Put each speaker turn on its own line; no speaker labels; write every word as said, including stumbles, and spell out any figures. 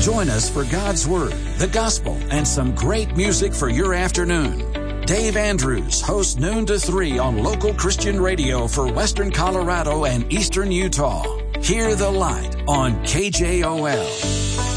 Join us for God's Word, the Gospel, and some great music for your afternoon. Dave Andrews hosts noon to three on local Christian radio for Western Colorado and Eastern Utah. Hear the Light on K J O L.